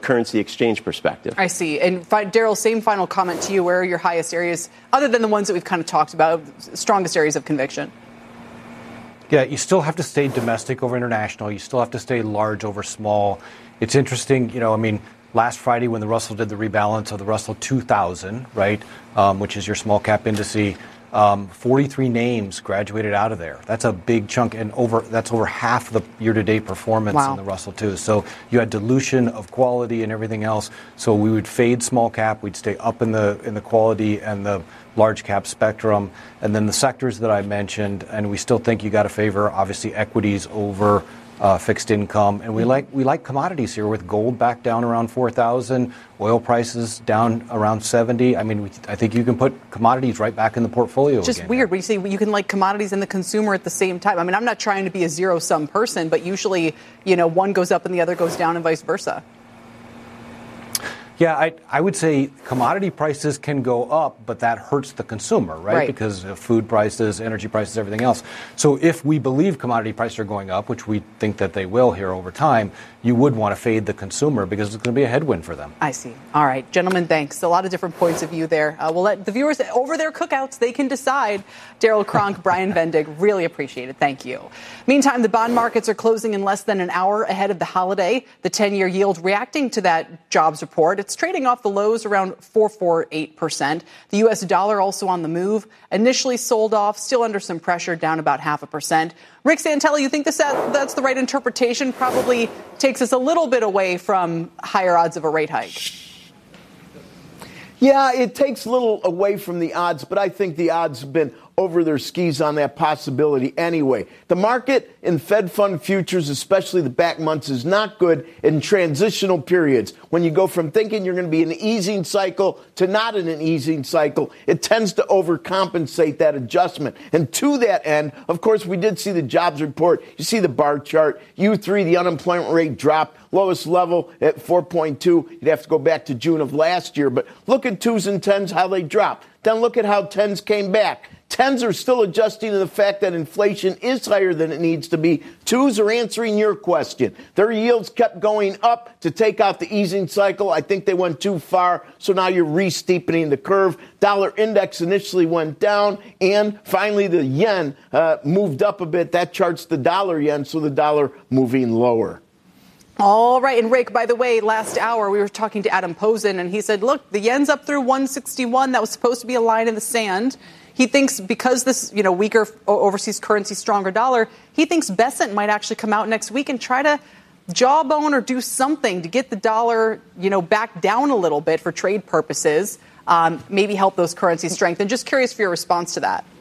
currency exchange perspective. I see. And Daryl, same final comment to you. Where are your highest areas, other than the ones that we've kind of talked about, strongest areas of conviction? Yeah, you still have to stay domestic over international. You still have to stay large over small. It's interesting, last Friday when the Russell did the rebalance of the Russell 2000, right, which is your small cap indice, 43 names graduated out of there. That's a big chunk, and that's over half the year-to-date performance in the Russell too. So you had dilution of quality and everything else. So we would fade small cap. We'd stay up in the quality and the large cap spectrum, and then the sectors that I mentioned. And we still think you got to favor obviously equities over fixed income, and we like commodities here with gold back down around 4,000, oil prices down around 70. I think you can put commodities right back in the portfolio. Just again. Weird. We say you can like commodities and the consumer at the same time. I'm not trying to be a zero-sum person, but usually, one goes up and the other goes down and vice versa. Yeah, I would say commodity prices can go up, but that hurts the consumer, right? Because of food prices, energy prices, everything else. So if we believe commodity prices are going up, which we think that they will here over time, you would want to fade the consumer because it's going to be a headwind for them. I see. All right. Gentlemen, thanks. A lot of different points of view there. We'll let the viewers over their cookouts, they can decide. Daryl Cronk, Brian Vendig, really appreciate it. Thank you. Meantime, the bond markets are closing in less than an hour ahead of the holiday. The 10-year yield reacting to that jobs report. It's trading off the lows around 4.48%. The U.S. dollar also on the move. Initially sold off, still under some pressure, down about 0.5%. Rick Santelli, you think that's the right interpretation? Probably takes us a little bit away from higher odds of a rate hike. Yeah, it takes a little away from the odds, but I think the odds have been over their skis on that possibility anyway. The market in Fed fund futures, especially the back months, is not good in transitional periods. When you go from thinking you're going to be in an easing cycle to not in an easing cycle, it tends to overcompensate that adjustment. And to that end, of course, we did see the jobs report. You see the bar chart. U3, the unemployment rate dropped. Lowest level at 4.2. You'd have to go back to June of last year. But look at 2s and 10s, how they dropped. Then look at how 10s came back. 10s are still adjusting to the fact that inflation is higher than it needs to be. 2s are answering your question. Their yields kept going up to take out the easing cycle. I think they went too far, so now you're re-steepening the curve. Dollar index initially went down, and finally the yen moved up a bit. That charts the dollar yen, so the dollar moving lower. All right. And Rick, by the way, last hour we were talking to Adam Posen, and he said, look, the yen's up through 161. That was supposed to be a line in the sand. He thinks because this, weaker overseas currency, stronger dollar, he thinks Bessent might actually come out next week and try to jawbone or do something to get the dollar, back down a little bit for trade purposes, maybe help those currencies strengthen. Just curious for your response to that.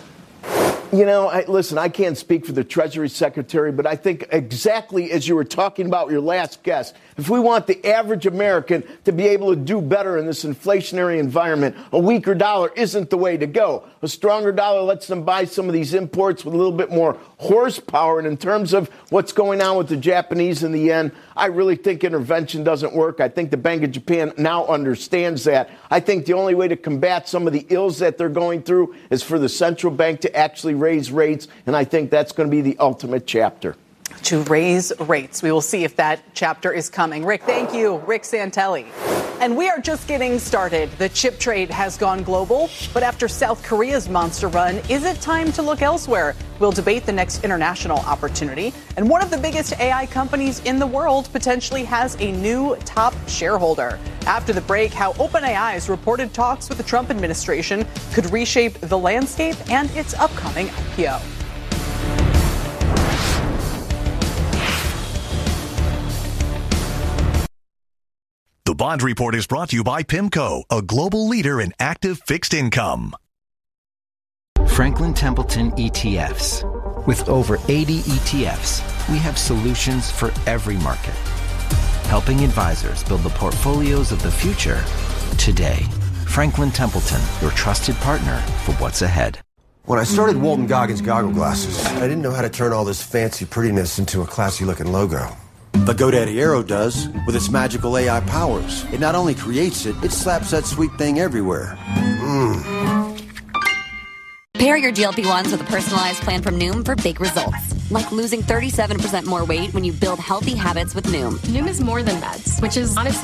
Listen, I can't speak for the Treasury Secretary, but I think exactly as you were talking about your last guest, if we want the average American to be able to do better in this inflationary environment, a weaker dollar isn't the way to go. A stronger dollar lets them buy some of these imports with a little bit more horsepower. And in terms of what's going on with the Japanese and the yen, I really think intervention doesn't work. I think the Bank of Japan now understands that. I think the only way to combat some of the ills that they're going through is for the central bank to actually raise rates, and I think that's going to be the ultimate chapter. To raise rates. We will see if that chapter is coming. Rick, thank you. Rick Santelli. And we are just getting started. The chip trade has gone global, but after South Korea's monster run, is it time to look elsewhere? We'll debate the next international opportunity. And one of the biggest AI companies in the world potentially has a new top shareholder. After the break, how OpenAI's reported talks with the Trump administration could reshape the landscape and its upcoming IPO. The Bond Report is brought to you by PIMCO, a global leader in active fixed income. Franklin Templeton ETFs. With over 80 ETFs, we have solutions for every market, helping advisors build the portfolios of the future today. Franklin Templeton, your trusted partner for what's ahead. When I started Walton Goggins Goggle Glasses, I didn't know how to turn all this fancy prettiness into a classy-looking logo. But GoDaddy Aero does, with its magical AI powers. It not only creates it, it slaps that sweet thing everywhere. Pair your GLP-1s with a personalized plan from Noom for big results. Like losing 37% more weight when you build healthy habits with Noom. Noom is more than meds, which is honestly